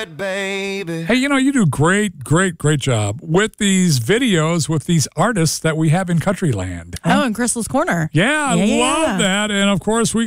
it, baby. Hey, you do great job with these videos with these artists that we have in Countryland. Oh, in Crystal's Corner. Yeah, I love that. And, of course, we